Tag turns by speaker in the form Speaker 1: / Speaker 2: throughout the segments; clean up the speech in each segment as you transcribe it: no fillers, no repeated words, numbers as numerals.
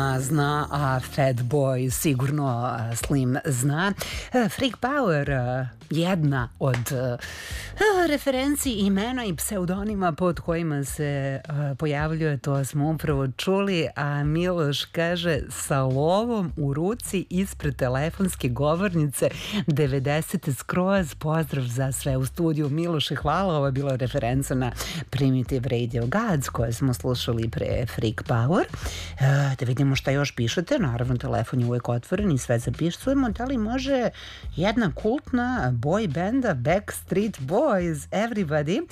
Speaker 1: zna, a Fat Boy sigurno Slim zna. Freak Power, jedna od referenci imena i pseudonima pod kojima se pojavljuje, to smo upravo čuli, a Miloš kaže sa lovom u ruci ispred telefonske govornice 90. skroz. Pozdrav za sve u studiju. Miloše, hvala. Ovo je bila referenca na Primitive Radio Gods koje smo slušali pre Freak Power. Da vidimo šta još pišete. Naravno, telefon je uvek otvoren i sve zapisujemo. Da li može jedna kultna boy benda Backstreet Boys, Everybody,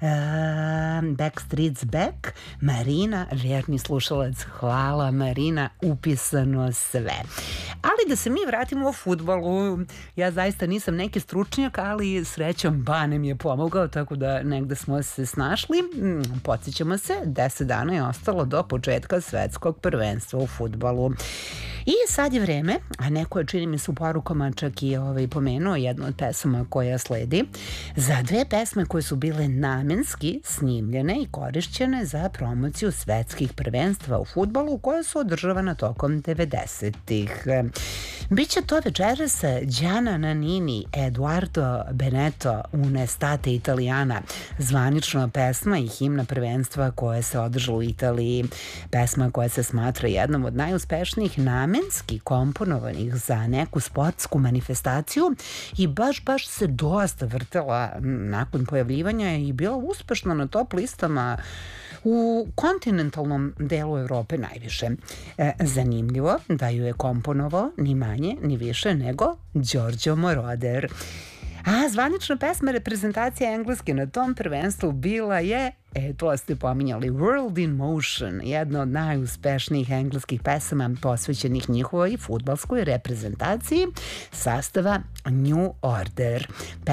Speaker 1: Backstreet's Back, Marina, vjerni slušalac, hvala Marina, upisano sve. Ali da se mi vratimo u fudbalu, ja zaista nisam neki stručnjak, ali srećom Bane mi je pomogao, tako da negde smo se snašli. Podsjećamo se, 10 dana je ostalo do početka svetskog prvenstva u fudbalu. I sad je vreme, a neko je, čini mi se, u porukama čak i pomenuo jednu od pesama koja sledi, za dve pesme koje su bile namenski snimljene i korišćene za promociju svetskih prvenstva u fudbalu koja su održavana tokom 90-ih. Biće to večeras Gianna Nannini, Eduardo Benetto, Un'estate Italiana, zvanična pesma i himna prvenstva koje se održalo u Italiji, pesma koja se smatra jednom od najuspešnijih namenski komponovanih za neku sportsku manifestaciju i baš se dosta vrtela nakon pojavljivanja i bila uspešna na top listama u kontinentalnom delu Evrope najviše. Zanimljivo da ju je komponovao ni manje ni više nego Giorgio Moroder. A zvanična pesma reprezentacije Engleske na tom prvenstvu bila je, to ste pominjali, World in Motion, jedna od najuspešnijih engleskih pesama posvećenih njihovoj fudbalskoj reprezentaciji sastava New Order.